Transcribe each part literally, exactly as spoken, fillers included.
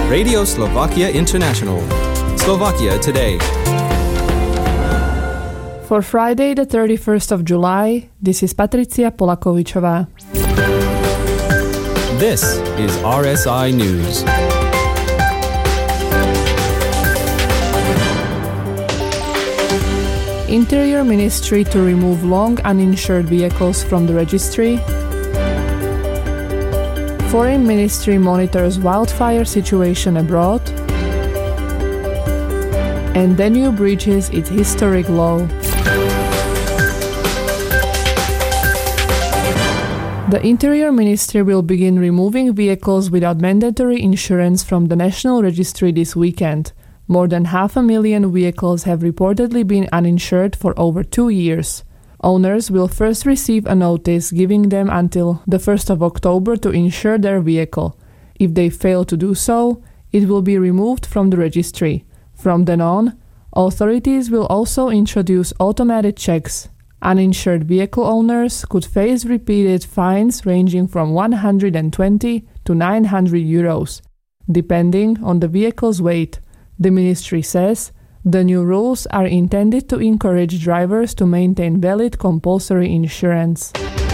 Radio Slovakia International. Slovakia Today. For Friday, the thirty-first of July, this is Patricia Polakovičová. This is R S I News. Interior Ministry to remove long uninsured vehicles from the registry. Foreign Ministry monitors wildfire situation abroad. And Danube reaches its historic low. The Interior Ministry will begin removing vehicles without mandatory insurance from the National Registry this weekend. More than half a million vehicles have reportedly been uninsured for over two years. Owners will first receive a notice giving them until the first of October to insure their vehicle. If they fail to do so, it will be removed from the registry. From then on, authorities will also introduce automated checks. Uninsured vehicle owners could face repeated fines ranging from one hundred twenty to nine hundred euros, depending on the vehicle's weight. The ministry says the new rules are intended to encourage drivers to maintain valid compulsory insurance.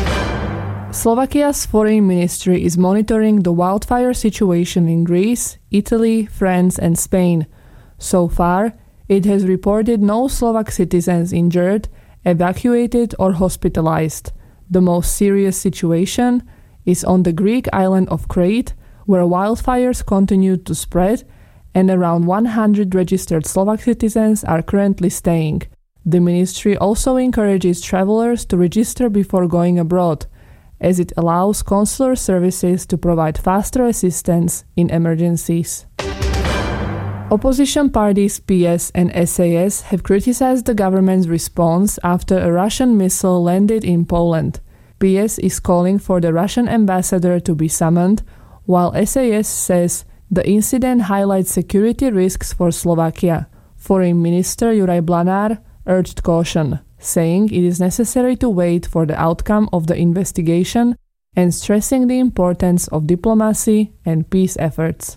Slovakia's foreign ministry is monitoring the wildfire situation in Greece, Italy, France, and Spain. So far, it has reported no Slovak citizens injured, evacuated, or hospitalized. The most serious situation is on the Greek island of Crete, where wildfires continue to spread and around one hundred registered Slovak citizens are currently staying. The ministry also encourages travelers to register before going abroad, as it allows consular services to provide faster assistance in emergencies. Opposition parties P S and S A S have criticized the government's response after a Russian missile landed in Poland. P S is calling for the Russian ambassador to be summoned, while S A S says the incident highlights security risks for Slovakia. Foreign Minister Juraj Blanár urged caution, saying it is necessary to wait for the outcome of the investigation and stressing the importance of diplomacy and peace efforts.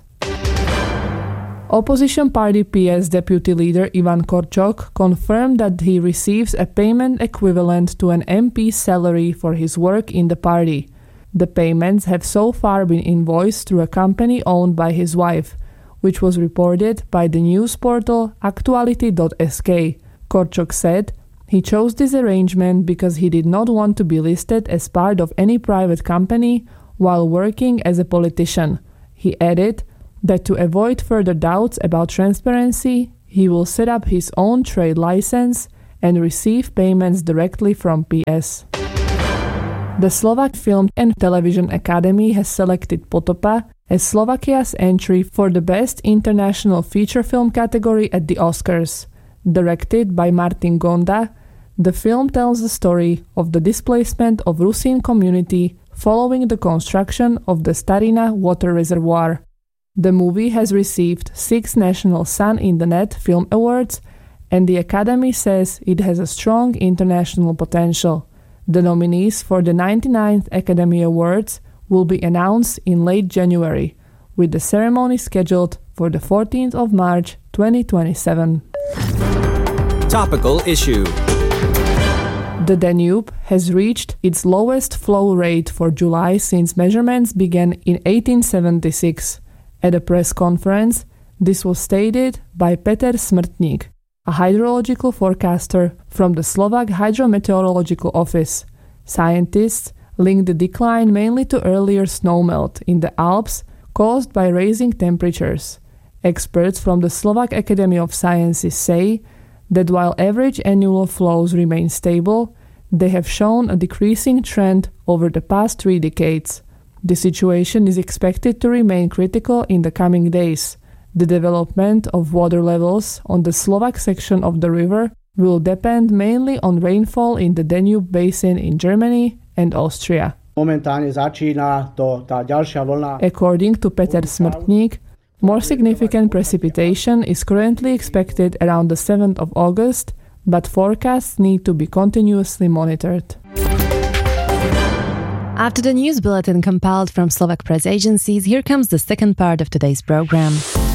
Opposition party P S deputy leader Ivan Korčok confirmed that he receives a payment equivalent to an M P's salary for his work in the party. The payments have so far been invoiced through a company owned by his wife, which was reported by the news portal aktuality dot es ká. Korčok said he chose this arrangement because he did not want to be listed as part of any private company while working as a politician. He added that to avoid further doubts about transparency, he will set up his own trade license and receive payments directly from P S. The Slovak Film and Television Academy has selected Potopa as Slovakia's entry for the Best International Feature Film category at the Oscars. Directed by Martin Gonda, the film tells the story of the displacement of Rusyn community following the construction of the Starina water reservoir. The movie has received six National Sun in the Net Film Awards, and the Academy says it has a strong international potential. The nominees for the ninety-ninth Academy Awards will be announced in late January, with the ceremony scheduled for the fourteenth of March twenty twenty-seven. Topical issue. The Danube has reached its lowest flow rate for July since measurements began in eighteen seventy-six. At a press conference, this was stated by Peter Smrtník, a hydrological forecaster from the Slovak Hydrometeorological Office. Scientists link the decline mainly to earlier snowmelt in the Alps caused by rising temperatures. Experts from the Slovak Academy of Sciences say that while average annual flows remain stable, they have shown a decreasing trend over the past three decades. The situation is expected to remain critical in the coming days. The development of water levels on the Slovak section of the river will depend mainly on rainfall in the Danube basin in Germany and Austria. Momentálne začína to, tá ďalšia vlna. According to Peter Smrtník, more significant precipitation is currently expected around the seventh of August, but forecasts need to be continuously monitored. After the news bulletin compiled from Slovak press agencies, here comes the second part of today's program.